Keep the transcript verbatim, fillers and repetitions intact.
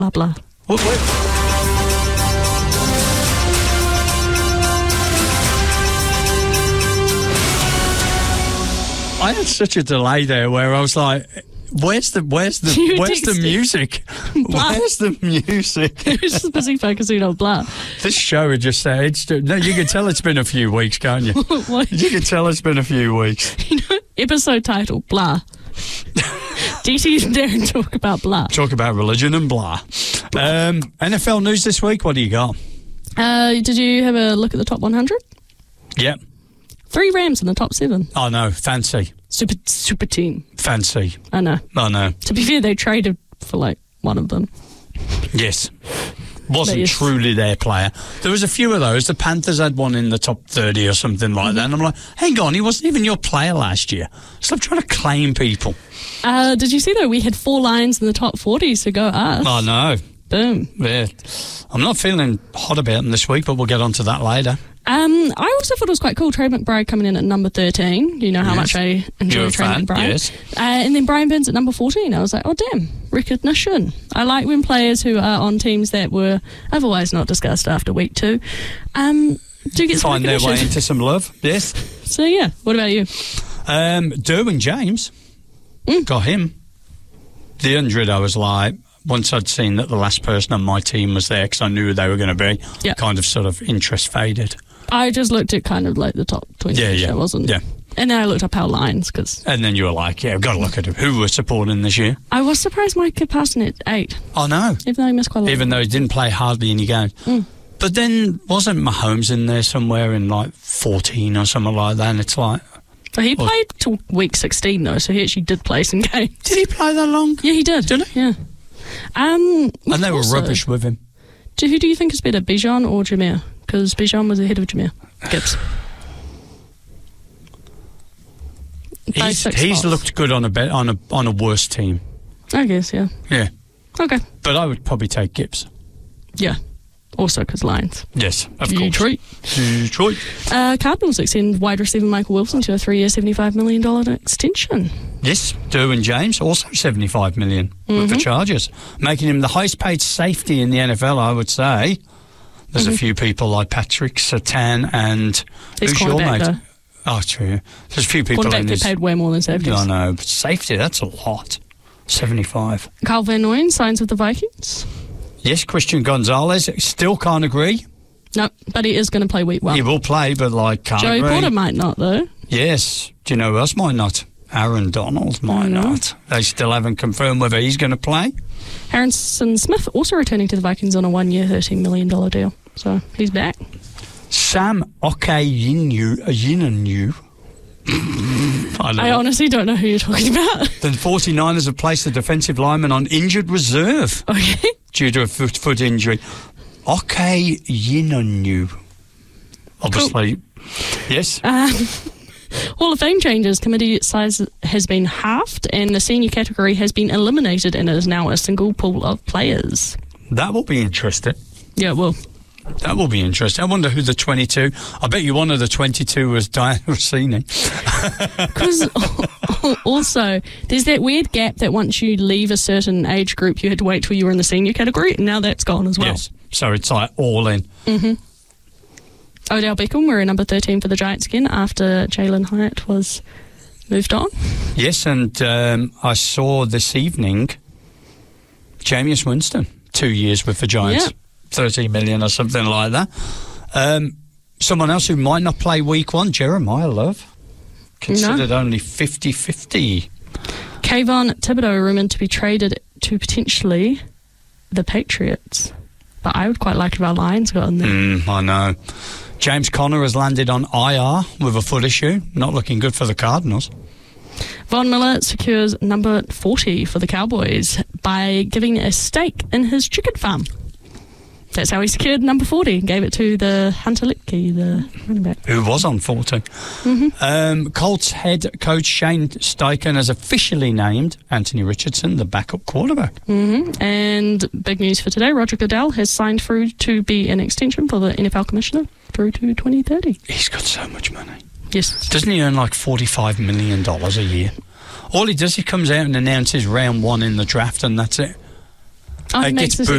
blah, blah. What, what? I had such a delay there where I was like, where's the where's the You where's the texted. music? Where's the music? He was just busy focusing on blah. This show had just said, it's, no, you can tell it's been a few weeks, can't you? What? You can tell it's been a few weeks. You know, episode title, blah. D T and Darren talk about blah. Talk about religion and blah. Um, N F L news this week, what do you got? Uh, did you have a look at the top one hundred? Yep. Three Rams in the top seven. Oh, no, fancy. Super, super team. Fancy. I know. Oh, no. To be fair, they traded for like one of them. Yes. Wasn't Yes. truly their player. There was a few of those. The Panthers had one in the top thirty or something like that. And I'm like, hang on, he wasn't even your player last year. Stop trying to claim people. Uh, did you see though? We had four Lions in the top forty, so go us. Oh, no. Boom. Yeah. I'm not feeling hot about them this week, but we'll get on to that later. Um, I also thought it was quite cool. Trey McBride coming in at number thirteen. You know how Yes. much I enjoy You're a Trey fan, McBride. yes. Uh, and then Brian Burns at number fourteen. I was like, oh damn, recognition. I like when players who are on teams that were otherwise not discussed after week two um, do get some Find their way recognition. into some love. Yes. So yeah, what about you? Um, Derwin James. Mm. Got him. The hundred, I was like, once I'd seen that the last person on my team was there, because I knew who they were going to be, Yeah. kind of sort of interest faded. I just looked at kind of like the top twenty. Yeah, yeah. It wasn't. Yeah. And then I looked up our lines because And then you were like, yeah, I've got to look at who we're supporting this year. I was surprised Mike kept passing at eight, Oh, no. even though he missed quite a lot. Even though he didn't play hardly any games. Mm. But then wasn't Mahomes in there somewhere in like fourteen or something like that? And it's like, But he Well- played till week sixteen though, so he actually did play some games. did he play that long? Yeah, he did. Did he? Yeah. Um, And they were also, rubbish with him. Do, who do you think is better, Bijan or Jameer? Because Bijan was ahead of Jameer Gibbs. By He's, six he's spots. looked good on a bet on a on a worse team. I guess, yeah. Yeah, Okay. but I would probably take Gibbs. Yeah. Also because Lions. Yes, of course. Detroit. Detroit. Uh, Cardinals extend wide receiver Michael Wilson to a three-year, seventy-five million dollars extension. Yes, Derwin James also seventy-five million with Mm-hmm. the Chargers, making him the highest-paid safety in the N F L. I would say. There's Mm-hmm. a few people like Patrick Surtain and He's who's your cornerback, mate? though. Oh, true. There's a few people Quarterback in get this. paid way more than safeties. I know, but safety, that's a lot. seventy-five. Carl Van Noyen signs with the Vikings. Yes, Christian Gonzalez, still can't agree. No, but he is going to play week one. He will play, but like can't Joey agree. Porter might not, though. Yes. Do you know who else might not? Aaron Donald might know. not. They still haven't confirmed whether he's going to play. Harrison Smith also returning to the Vikings on a one-year, thirteen million dollars deal. So he's back. Sam Okayinu, Yinanu. I, don't I know. honestly don't know who you're talking about. The forty-niners have placed the defensive lineman on injured reserve Okay. due to a foot, foot injury. Okayinu. Obviously. Yes. Um, Hall of Fame changes. Committee size has been halved and the senior category has been eliminated and it is now a single pool of players. That will be interesting. Yeah, well, That will be interesting. I wonder who the twenty-two... I bet you one of the twenty-two was Diana Rossini. because also there's that weird gap that once you leave a certain age group, you had to wait till you were in the senior category. And now that's gone as well. Yes. So it's like all in. Mm-hmm. Odell Beckham, we're at number thirteen for the Giants again after Jalen Hyatt was moved on. Yes, and um, I saw this evening Jameis Winston, two years with the Giants, Yeah. thirteen million or something like that. Um, someone else who might not play week one, Jeremiah Love, considered only fifty-fifty. Kayvon Thibodeau rumoured to be traded to potentially the Patriots. But I would quite like if our Lions got in there. Mm, I know. James Conner has landed on I R with a foot issue. Not looking good for the Cardinals. Von Miller secures number forty for the Cowboys by giving a stake in his chicken farm. That's how he secured number forty and gave it to the Hunter Lipke, the running back. Who was on forty. Mm-hmm. Um, Colts head coach Shane Steichen has officially named Anthony Richardson the backup quarterback. Mm-hmm. And big news for today, Roger Goodell has signed through to be an extension for the N F L commissioner through to twenty thirty. He's got so much money. Yes. Doesn't he earn like forty-five million dollars a year? All he does, he comes out and announces round one in the draft and that's it. Oh, he it makes gets his